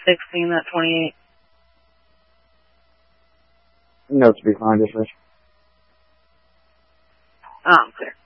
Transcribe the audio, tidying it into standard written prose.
16, that 28. No, to be fine, just Rich. Oh, I'm clear.